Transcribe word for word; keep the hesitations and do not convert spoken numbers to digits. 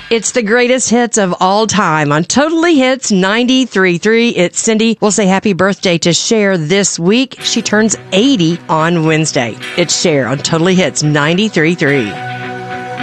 It's the greatest hits of all time on Totally Hits ninety-three point three. It's Cindy. We'll say happy birthday to Cher this week. She turns eighty on Wednesday. It's Cher on Totally Hits ninety-three point three.